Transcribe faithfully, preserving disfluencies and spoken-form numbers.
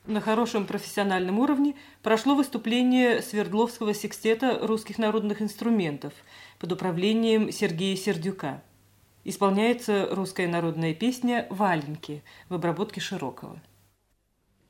На хорошем профессиональном уровне прошло выступление Свердловского секстета русских народных инструментов под управлением Сергея Сердюка. Исполняется русская народная песня «Валенки» в обработке Широкова.